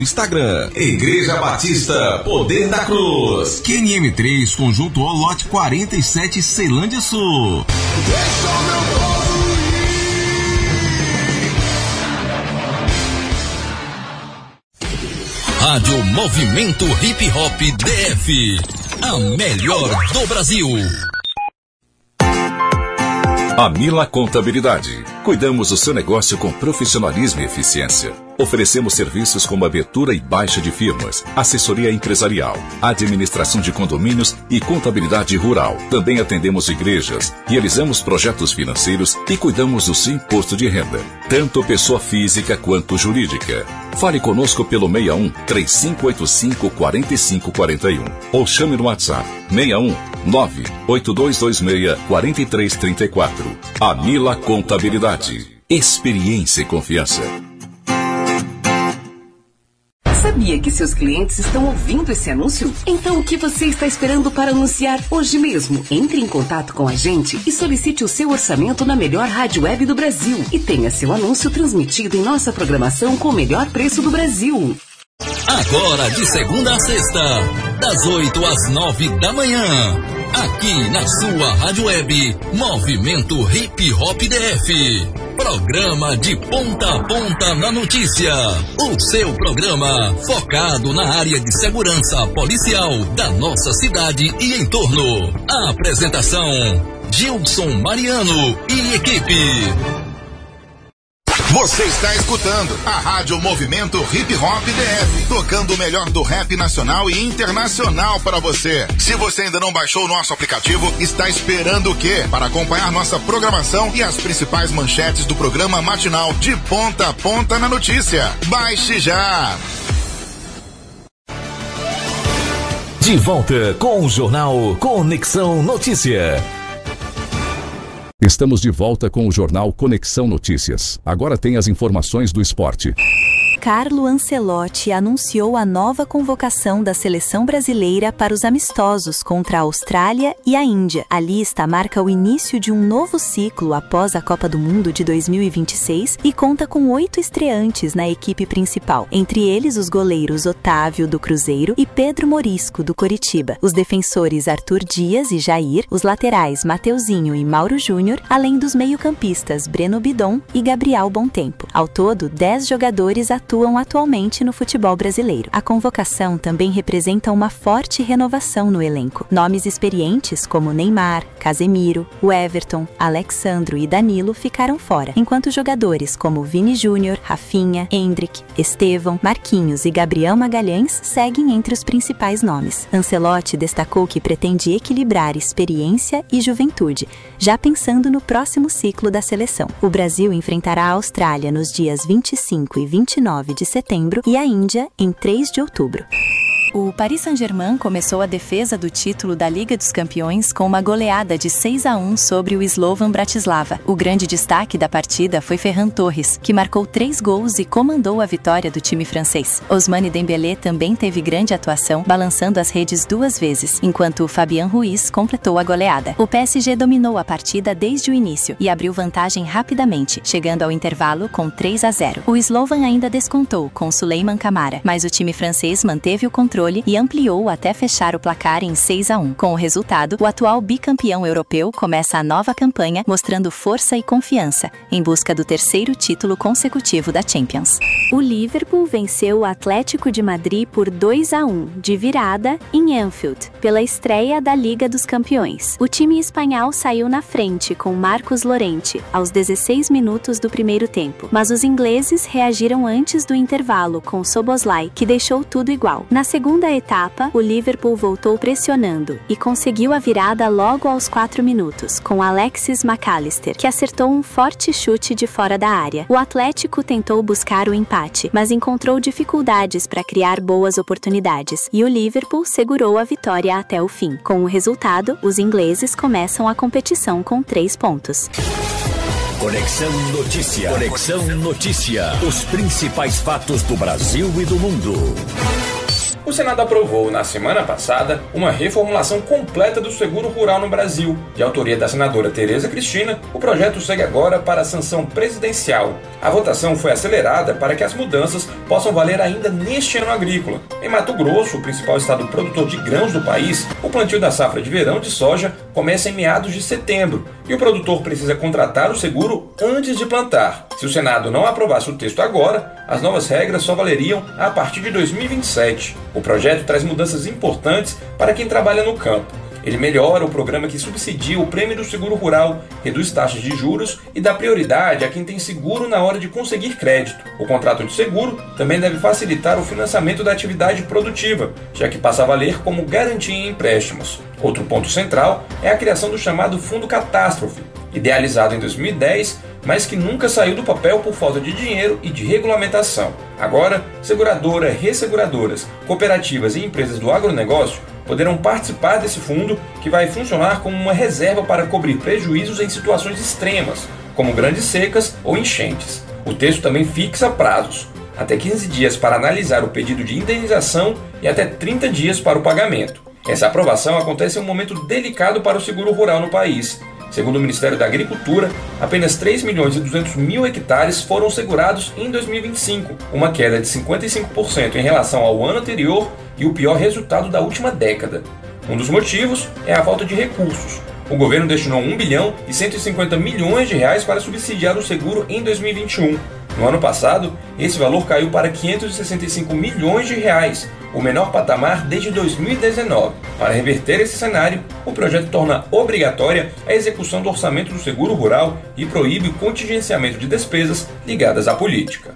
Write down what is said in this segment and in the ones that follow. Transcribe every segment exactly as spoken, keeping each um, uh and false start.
Instagram, Igreja Batista Poder da Cruz. Q N M três, Conjunto O, lote quarenta e sete, Ceilândia Sul. Deixa o meu povo ir. Rádio Movimento Hip Hop D F, a melhor do Brasil. Amila Contabilidade. Cuidamos do seu negócio com profissionalismo e eficiência. Oferecemos serviços como abertura e baixa de firmas, assessoria empresarial, administração de condomínios e contabilidade rural. Também atendemos igrejas, realizamos projetos financeiros e cuidamos do seu imposto de renda, tanto pessoa física quanto jurídica. Fale conosco pelo seis um, três cinco oito cinco, quatro cinco quatro um ou chame no WhatsApp seis um, nove oito dois dois seis, quatro três três quatro. Amila Contabilidade. Experiência e confiança. Sabia que seus clientes estão ouvindo esse anúncio? Então o que você está esperando para anunciar hoje mesmo? Entre em contato com a gente e solicite o seu orçamento na melhor rádio web do Brasil e tenha seu anúncio transmitido em nossa programação com o melhor preço do Brasil. Agora, de segunda a sexta, das oito às nove da manhã, aqui na sua rádio web, Movimento Hip Hop D F. Programa de ponta a ponta na notícia. O seu programa focado na área de segurança policial da nossa cidade e entorno. A apresentação, Gilson Mariano e equipe. Você está escutando a Rádio Movimento Hip Hop D F, tocando o melhor do rap nacional e internacional para você. Se você ainda não baixou o nosso aplicativo, está esperando o quê? Para acompanhar nossa programação e as principais manchetes do programa matinal de ponta a ponta na notícia. Baixe já! De volta com o jornal Conexão Notícia. Estamos de volta com o jornal Conexão Notícias. Agora tem as informações do esporte. Carlo Ancelotti anunciou a nova convocação da seleção brasileira para os amistosos contra a Austrália e a Índia. A lista marca o início de um novo ciclo após a Copa do Mundo de dois mil e vinte e seis e conta com oito estreantes na equipe principal, entre eles os goleiros Otávio, do Cruzeiro, e Pedro Morisco, do Coritiba, os defensores Arthur Dias e Jair, os laterais Mateuzinho e Mauro Júnior, além dos meio-campistas Breno Bidon e Gabriel Bontempo. Ao todo, dez jogadores atuam atuam atualmente no futebol brasileiro. A convocação também representa uma forte renovação no elenco. Nomes experientes como Neymar, Casemiro, o Everton, Alexandro e Danilo ficaram fora, enquanto jogadores como Vini Júnior, Rafinha, Endrick, Estevão, Marquinhos e Gabriel Magalhães seguem entre os principais nomes. Ancelotti destacou que pretende equilibrar experiência e juventude, já pensando no próximo ciclo da seleção. O Brasil enfrentará a Austrália nos dias vinte e cinco e vinte e nove de setembro e a Índia em três de outubro. O Paris Saint-Germain começou a defesa do título da Liga dos Campeões com uma goleada de seis a um sobre o Slovan Bratislava. O grande destaque da partida foi Ferran Torres, que marcou três gols e comandou a vitória do time francês. Ousmane Dembélé também teve grande atuação, balançando as redes duas vezes, enquanto Fabian Ruiz completou a goleada. O P S G dominou a partida desde o início e abriu vantagem rapidamente, chegando ao intervalo com três a zero. O Slovan ainda descontou com Souleymane Camara, mas o time francês manteve o controle e ampliou até fechar o placar em seis a um. Com o resultado, o atual bicampeão europeu começa a nova campanha mostrando força e confiança, em busca do terceiro título consecutivo da Champions. O Liverpool venceu o Atlético de Madrid por dois a um, de virada, em Anfield, pela estreia da Liga dos Campeões. O time espanhol saiu na frente com Marcos Llorente, aos dezesseis minutos do primeiro tempo, mas os ingleses reagiram antes do intervalo com Szoboszlai, que deixou tudo igual. Na segunda segunda etapa, o Liverpool voltou pressionando e conseguiu a virada logo aos quatro minutos, com Alexis McAllister, que acertou um forte chute de fora da área. O Atlético tentou buscar o empate, mas encontrou dificuldades para criar boas oportunidades, e o Liverpool segurou a vitória até o fim. Com o resultado, os ingleses começam a competição com três pontos. Conexão Notícia. Conexão Notícia. Os principais fatos do Brasil e do mundo. O Senado aprovou, na semana passada, uma reformulação completa do seguro rural no Brasil. De autoria da senadora Tereza Cristina, o projeto segue agora para a sanção presidencial. A votação foi acelerada para que as mudanças possam valer ainda neste ano agrícola. Em Mato Grosso, o principal estado produtor de grãos do país, o plantio da safra de verão de soja começa em meados de setembro e o produtor precisa contratar o seguro antes de plantar. Se o Senado não aprovasse o texto agora, as novas regras só valeriam a partir de dois mil e vinte e sete. O projeto traz mudanças importantes para quem trabalha no campo. Ele melhora o programa que subsidia o prêmio do seguro rural, reduz taxas de juros e dá prioridade a quem tem seguro na hora de conseguir crédito. O contrato de seguro também deve facilitar o financiamento da atividade produtiva, já que passa a valer como garantia em empréstimos. Outro ponto central é a criação do chamado Fundo Catástrofe, idealizado em dois mil e dez, mas que nunca saiu do papel por falta de dinheiro e de regulamentação. Agora, seguradoras, resseguradoras, cooperativas e empresas do agronegócio poderão participar desse fundo, que vai funcionar como uma reserva para cobrir prejuízos em situações extremas, como grandes secas ou enchentes. O texto também fixa prazos, até quinze dias para analisar o pedido de indenização e até trinta dias para o pagamento. Essa aprovação acontece em um momento delicado para o seguro rural no país. Segundo o Ministério da Agricultura, apenas três milhões e duzentos mil hectares foram segurados em dois mil e vinte e cinco, uma queda de cinquenta e cinco por cento em relação ao ano anterior e o pior resultado da última década. Um dos motivos é a falta de recursos. O governo destinou um bilhão e cento e cinquenta milhões de reais para subsidiar o seguro em dois mil e vinte e um. No ano passado, esse valor caiu para quinhentos e sessenta e cinco milhões de reais, o menor patamar desde dois mil e dezenove. Para reverter esse cenário, o projeto torna obrigatória a execução do orçamento do seguro rural e proíbe o contingenciamento de despesas ligadas à política.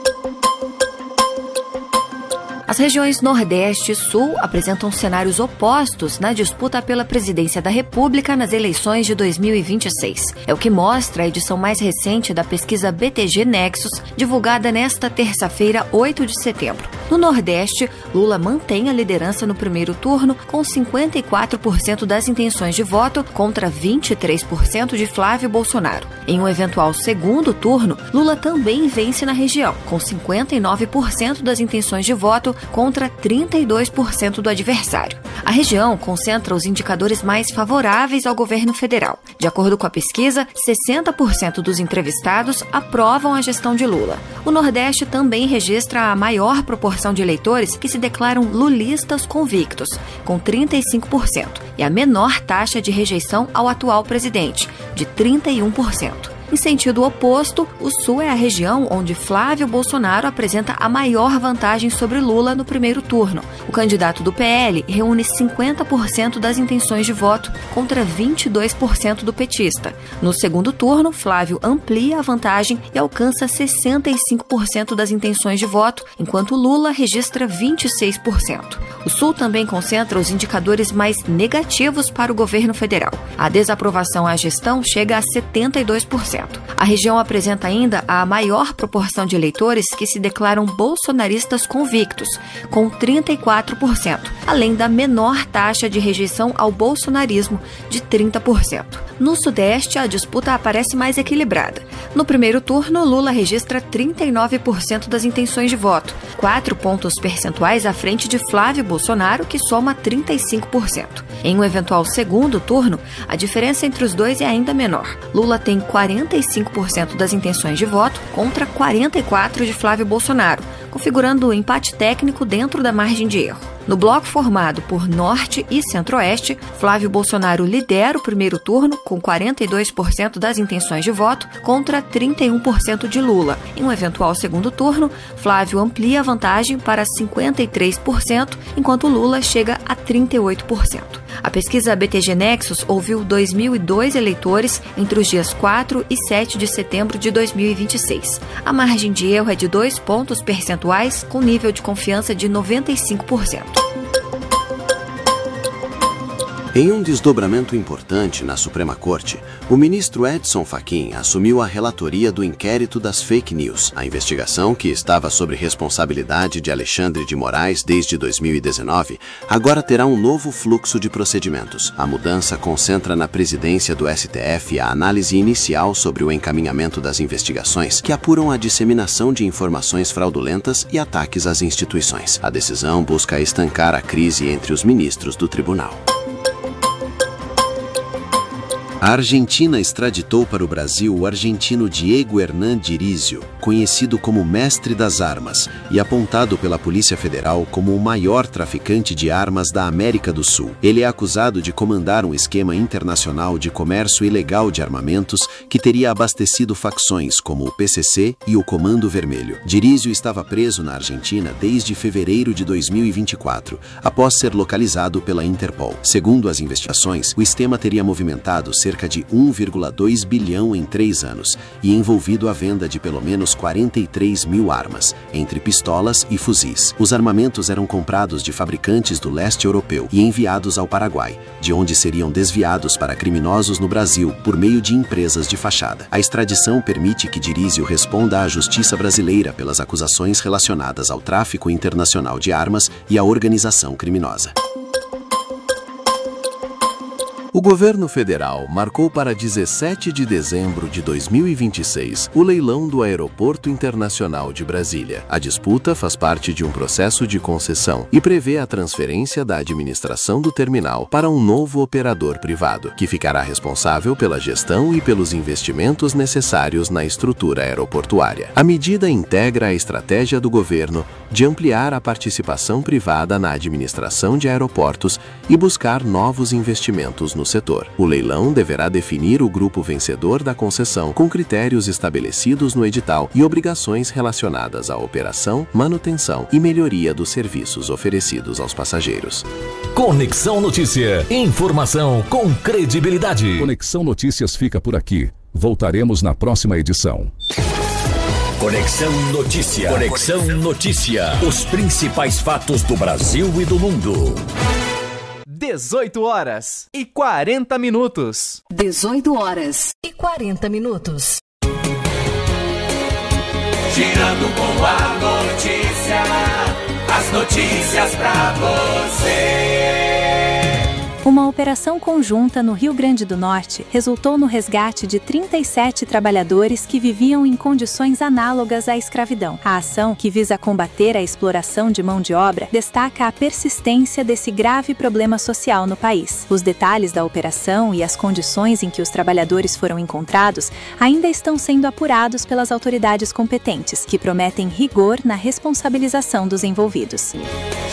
As regiões Nordeste e Sul apresentam cenários opostos na disputa pela presidência da República nas eleições de dois mil e vinte e seis. É o que mostra a edição mais recente da pesquisa B T G Nexus, divulgada nesta terça-feira, oito de setembro. No Nordeste, Lula mantém a liderança no primeiro turno, com cinquenta e quatro por cento das intenções de voto contra vinte e três por cento de Flávio Bolsonaro. Em um eventual segundo turno, Lula também vence na região, com cinquenta e nove por cento das intenções de voto contra trinta e dois por cento do adversário. A região concentra os indicadores mais favoráveis ao governo federal. De acordo com a pesquisa, sessenta por cento dos entrevistados aprovam a gestão de Lula. O Nordeste também registra a maior proporção de eleitores que se declaram lulistas convictos, com trinta e cinco por cento, e a menor taxa de rejeição ao atual presidente, de trinta e um por cento. Em sentido oposto, o Sul é a região onde Flávio Bolsonaro apresenta a maior vantagem sobre Lula no primeiro turno. O candidato do P L reúne cinquenta por cento das intenções de voto contra vinte e dois por cento do petista. No segundo turno, Flávio amplia a vantagem e alcança sessenta e cinco por cento das intenções de voto, enquanto Lula registra vinte e seis por cento. O Sul também concentra os indicadores mais negativos para o governo federal. A desaprovação à gestão chega a setenta e dois por cento. A região apresenta ainda a maior proporção de eleitores que se declaram bolsonaristas convictos, com trinta e quatro por cento, além da menor taxa de rejeição ao bolsonarismo, de trinta por cento. No Sudeste, a disputa aparece mais equilibrada. No primeiro turno, Lula registra trinta e nove por cento das intenções de voto, quatro pontos percentuais à frente de Flávio Bolsonaro, que soma trinta e cinco por cento. Em um eventual segundo turno, a diferença entre os dois é ainda menor. Lula tem quarenta e cinco por cento das intenções de voto contra quarenta e quatro por cento de Flávio Bolsonaro, configurando o empate técnico dentro da margem de erro. No bloco formado por Norte e Centro-Oeste, Flávio Bolsonaro lidera o primeiro turno com quarenta e dois por cento das intenções de voto contra trinta e um por cento de Lula. Em um eventual segundo turno, Flávio amplia a vantagem para cinquenta e três por cento, enquanto Lula chega a trinta e oito por cento. A pesquisa B T G Nexus ouviu dois mil e dois eleitores entre os dias quatro e sete de setembro de dois mil e vinte e seis. A margem de erro é de dois pontos percentuais, com nível de confiança de noventa e cinco por cento. Em um desdobramento importante na Suprema Corte, o ministro Edson Fachin assumiu a relatoria do inquérito das fake news. A investigação, que estava sob responsabilidade de Alexandre de Moraes desde dois mil e dezenove, agora terá um novo fluxo de procedimentos. A mudança concentra na presidência do S T F a análise inicial sobre o encaminhamento das investigações que apuram a disseminação de informações fraudulentas e ataques às instituições. A decisão busca estancar a crise entre os ministros do tribunal. A Argentina extraditou para o Brasil o argentino Diego Hernán Dirizio, conhecido como Mestre das Armas e apontado pela Polícia Federal como o maior traficante de armas da América do Sul. Ele é acusado de comandar um esquema internacional de comércio ilegal de armamentos que teria abastecido facções como o P C C e o Comando Vermelho. Dirizio estava preso na Argentina desde fevereiro de dois mil e vinte e quatro, após ser localizado pela Interpol. Segundo as investigações, o esquema teria movimentado cerca cerca de um vírgula dois bilhão em três anos e envolvido a venda de pelo menos quarenta e três mil armas, entre pistolas e fuzis. Os armamentos eram comprados de fabricantes do leste europeu e enviados ao Paraguai, de onde seriam desviados para criminosos no Brasil por meio de empresas de fachada. A extradição permite que Dirizio responda à justiça brasileira pelas acusações relacionadas ao tráfico internacional de armas e à organização criminosa. O governo federal marcou para dezessete de dezembro de dois mil e vinte e seis o leilão do Aeroporto Internacional de Brasília. A disputa faz parte de um processo de concessão e prevê a transferência da administração do terminal para um novo operador privado, que ficará responsável pela gestão e pelos investimentos necessários na estrutura aeroportuária. A medida integra a estratégia do governo de ampliar a participação privada na administração de aeroportos e buscar novos investimentos no setor. O leilão deverá definir o grupo vencedor da concessão com critérios estabelecidos no edital e obrigações relacionadas à operação, manutenção e melhoria dos serviços oferecidos aos passageiros. Conexão Notícia. Informação com credibilidade. Conexão Notícias fica por aqui. Voltaremos na próxima edição. Conexão Notícia. Conexão Notícia. Os principais fatos do Brasil e do mundo. dezoito horas e quarenta minutos. dezoito horas e quarenta minutos. Girando com a notícia, as notícias pra você. Uma operação conjunta no Rio Grande do Norte resultou no resgate de trinta e sete trabalhadores que viviam em condições análogas à escravidão. A ação, que visa combater a exploração de mão de obra, destaca a persistência desse grave problema social no país. Os detalhes da operação e as condições em que os trabalhadores foram encontrados ainda estão sendo apurados pelas autoridades competentes, que prometem rigor na responsabilização dos envolvidos.